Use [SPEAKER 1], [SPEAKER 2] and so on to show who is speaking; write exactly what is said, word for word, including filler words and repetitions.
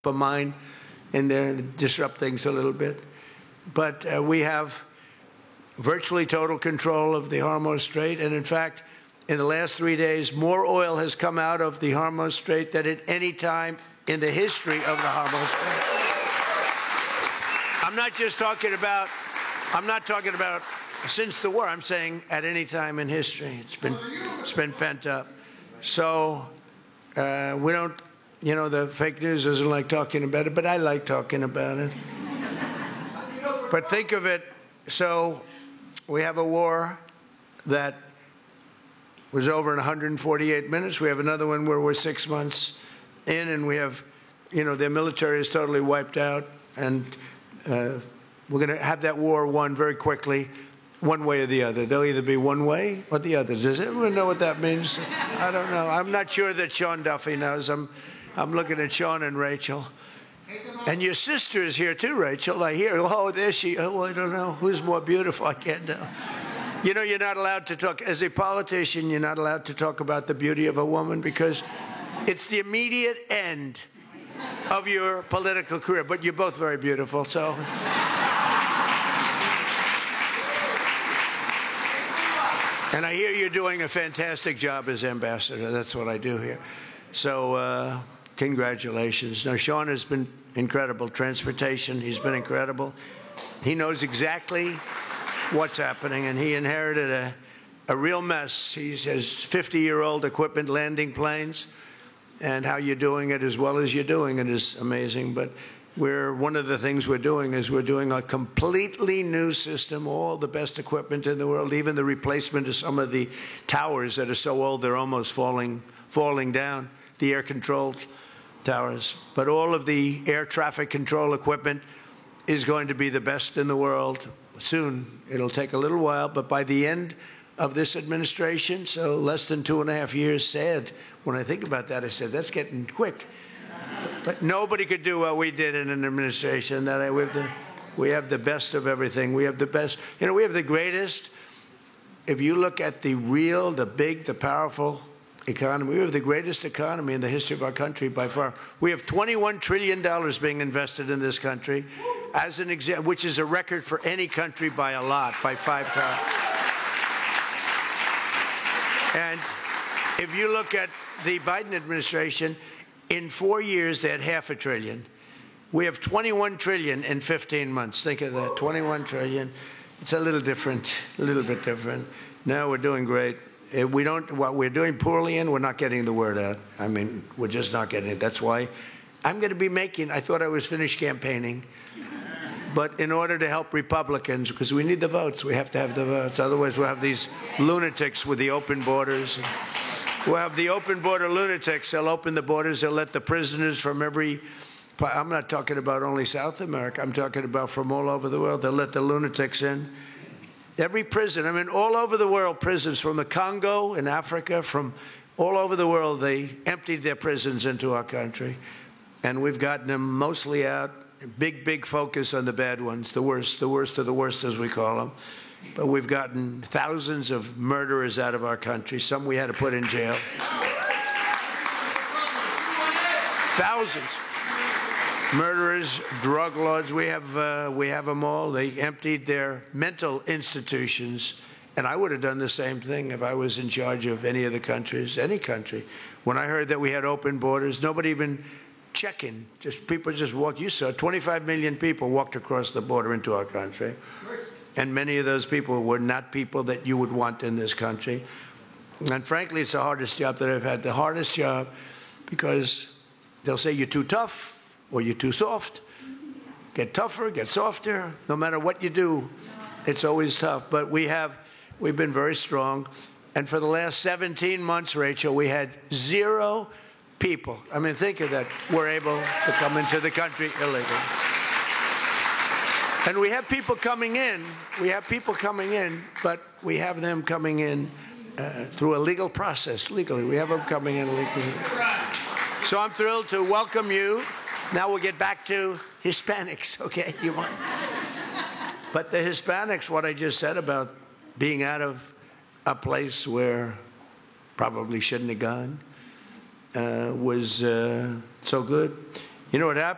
[SPEAKER 1] a mine in there and disrupt things a little bit. But uh, we have virtually total control of the Hormuz Strait. And in fact, in the last three days, more oil has come out of the Hormuz Strait than at any time in the history of the Hormuz Strait. I'm not just talking about, I'm not talking about since the war. I'm saying at any time in history. It's been, it's been pent up. So uh, we don't, you know, the fake news doesn't like talking about it, but I like talking about it. But think of it, so we have a war that was over in one hundred forty-eight minutes. We have another one where we're six months in, and we have, you know, their military is totally wiped out, and uh, we're going to have that war won very quickly, one way or the other. They'll either be one way or the other. Does everyone know what that means? I don't know. I'm not sure that Sean Duffy knows. I'm, I'm looking at Sean and Rachel. And your sister is here too, Rachel. I hear, oh, there she, oh, I don't know. Who's more beautiful? I can't know. You know, you're not allowed to talk, as a politician, you're not allowed to talk about the beauty of a woman because it's the immediate end of your political career. But you're both very beautiful, so. And I hear you're doing a fantastic job as ambassador. That's what I do here. So uh, congratulations. Now, Sean has been incredible. Transportation, he's been incredible. He knows exactly what's happening, and he inherited a, a real mess. He has fifty-year-old equipment landing planes, and how you're doing it as well as you're doing it is amazing. But we're, one of the things we're doing is we're doing a completely new system, all the best equipment in the world, even the replacement of some of the towers that are so old they're almost falling, falling down, the air-controlled towers. But all of the air traffic control equipment is going to be the best in the world soon. It'll take a little while, but by the end of this administration, so less than two and a half years, sad. When I think about that, I said, that's getting quick. But nobody could do what we did in an administration. That I, we, have the, we have the best of everything. We have the best. You know, we have the greatest. If you look at the real, the big, the powerful economy, we have the greatest economy in the history of our country by far. We have twenty-one trillion dollars being invested in this country, as an example, which is a record for any country by a lot, by five times. And if you look at the Biden administration, in four years, they had half a trillion. We have twenty-one trillion in fifteen months. Think of that, twenty-one trillion. It's a little different, a little bit different. No, we're doing great. We don't, what we're doing poorly in, we're not getting the word out. I mean, we're just not getting it. That's why I'm going to be making, I thought I was finished campaigning, but in order to help Republicans, because we need the votes, we have to have the votes. Otherwise, we'll have these lunatics with the open borders. We'll have the open border lunatics. They'll open the borders. They'll let the prisoners from every, I'm not talking about only South America. I'm talking about from all over the world. They'll let the lunatics in. Every prison, I mean, all over the world, prisons from the Congo in Africa, from all over the world, they emptied their prisons into our country. And we've gotten them mostly out. Big, big focus on the bad ones, the worst, the worst of the worst, as we call them. But we've gotten thousands of murderers out of our country. Some we had to put in jail. Thousands. Murderers, drug lords, we have, uh, we have them all. They emptied their mental institutions. And I would have done the same thing if I was in charge of any of the countries, any country. When I heard that we had open borders, nobody even checking. Just people just walk. You saw twenty-five million people walked across the border into our country. And many of those people were not people that you would want in this country. And frankly, it's the hardest job that I've had. The hardest job because they'll say you're too tough or you're too soft. Get tougher, get softer. No matter what you do, it's always tough. But we have, we've been very strong. And for the last seventeen months, Rachel, we had zero people, I mean, think of that, were able to come into the country illegally. And we have people coming in, we have people coming in, but we have them coming in uh, through a legal process, legally. We have them coming in legally. So I'm thrilled to welcome you. Now we'll get back to Hispanics, okay? You want? But the Hispanics, what I just said about being out of a place where probably shouldn't have gone, uh, was uh, so good. You know what happened?